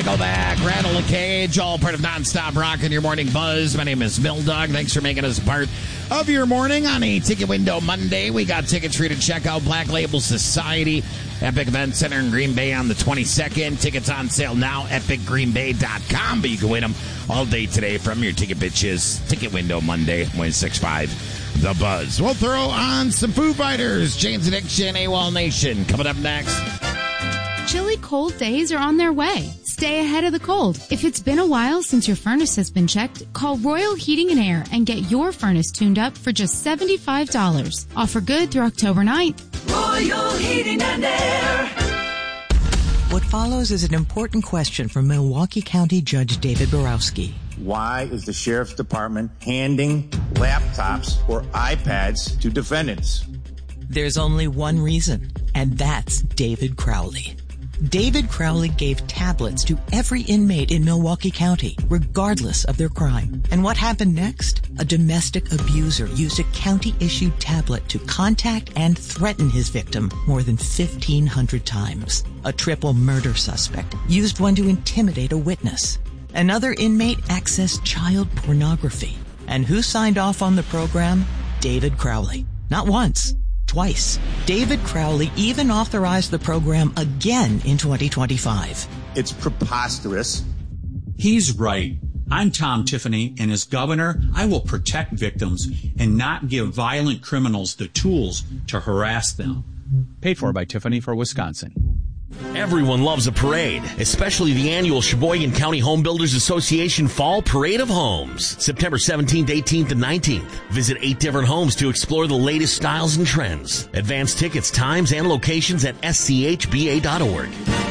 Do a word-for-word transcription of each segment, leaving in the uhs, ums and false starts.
Nickelback, Rattle a Cage, all part of Nonstop Rock in your morning buzz. My name is Milldog. Thanks for making us a part of your morning on a Ticket Window Monday. We got tickets for you to check out Black Label Society, Epic Event Center in Green Bay on the twenty-second. Tickets on sale now, epic green bay dot com, but you can win them all day today from your Ticket Bitches. Ticket Window Monday, one six five The Buzz. We'll throw on some Foo Fighters, Jane's Addiction, AWOL Nation. Coming up next. Chilly cold days are on their way. Stay ahead of the cold. If it's been a while since your furnace has been checked, call Royal Heating and Air and get your furnace tuned up for just seventy-five dollars. Offer good through October ninth. Royal Heating and Air. What follows is an important question from Milwaukee County Judge David Borowski. Why is the Sheriff's Department handing laptops or iPads to defendants? There's only one reason, and that's David Crowley. David Crowley gave tablets to every inmate in Milwaukee County, regardless of their crime. And what happened next? A domestic abuser used a county-issued tablet to contact and threaten his victim more than fifteen hundred times. A triple murder suspect used one to intimidate a witness. Another inmate accessed child pornography. And who signed off on the program? David Crowley. Not once. Twice. David Crowley even authorized the program again in twenty twenty-five. It's preposterous. He's right. I'm Tom Tiffany, and as governor, I will protect victims and not give violent criminals the tools to harass them. Paid for by Tiffany for Wisconsin. Everyone loves a parade, especially the annual Sheboygan County Home Builders Association Fall Parade of Homes, September seventeenth, eighteenth, and nineteenth. Visit eight different homes to explore the latest styles and trends. Advance tickets, times, and locations at s c h b a dot org.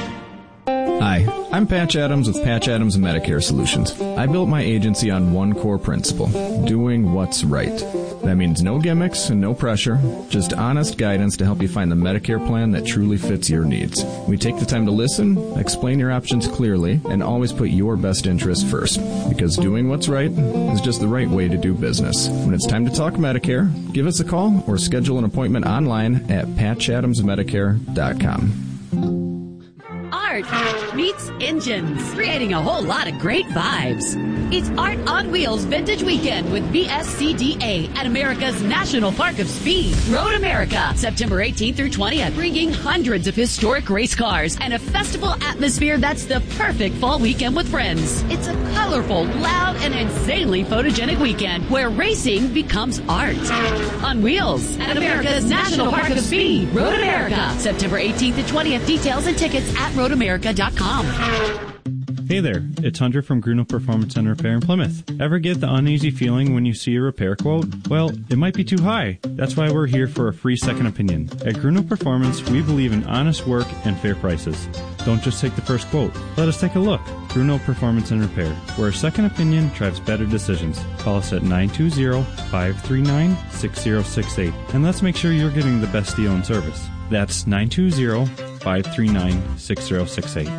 Hi, I'm Patch Adams with Patch Adams Medicare Solutions. I built my agency on one core principle, doing what's right. That means no gimmicks and no pressure, just honest guidance to help you find the Medicare plan that truly fits your needs. We take the time to listen, explain your options clearly, and always put your best interest first. Because doing what's right is just the right way to do business. When it's time to talk Medicare, give us a call or schedule an appointment online at patch adams medicare dot com. Art meets engines, creating a whole lot of great vibes. It's Art on Wheels Vintage Weekend with B S C D A at America's National Park of Speed, Road America, September eighteenth through twentieth, bringing hundreds of historic race cars and a festival atmosphere that's the perfect fall weekend with friends. It's a colorful, loud, and insanely photogenic weekend where racing becomes art. On Wheels at America's National Park of Speed, Road America, September eighteenth to twentieth. Details and tickets at road america dot com. Hey there, it's Hunter from Grunow Performance and Repair in Plymouth. Ever get the uneasy feeling when you see a repair quote? Well, it might be too high. That's why we're here for a free second opinion. At Grunow Performance, we believe in honest work and fair prices. Don't just take the first quote. Let us take a look. Grunow Performance and Repair, where a second opinion drives better decisions. Call us at nine two zero, five three nine, six zero six eight, and let's make sure you're getting the best deal and service. That's nine two zero, five three nine, six zero six eight.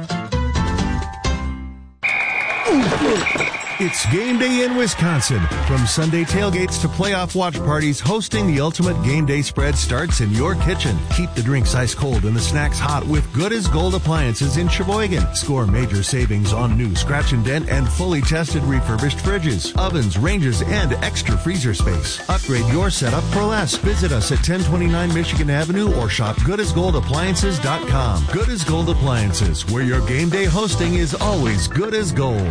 It's game day in Wisconsin. From Sunday tailgates to playoff watch parties, hosting the ultimate game day spread starts in your kitchen. Keep the drinks ice cold and the snacks hot with Good as Gold appliances in Sheboygan. Score major savings on new scratch and dent and fully tested refurbished fridges, ovens, ranges, and extra freezer space. Upgrade your setup for less. Visit us at ten twenty-nine Michigan Avenue or shop good as gold appliances dot com. Good as Gold Appliances, where your game day hosting is always good as gold.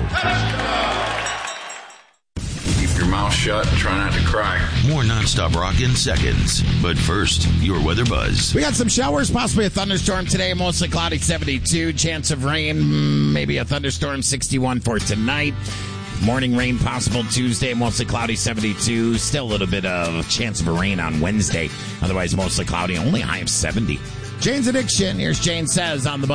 Keep your mouth shut and try not to cry. More Nonstop Rock in seconds. But first, your weather buzz. We got some showers, possibly a thunderstorm today. Mostly cloudy, seventy-two. Chance of rain, maybe a thunderstorm, sixty-one for tonight. Morning rain possible Tuesday, mostly cloudy, seventy-two. Still a little bit of chance of a rain on Wednesday. Otherwise, mostly cloudy, only high of seventy. Jane's Addiction. Here's Jane Says on the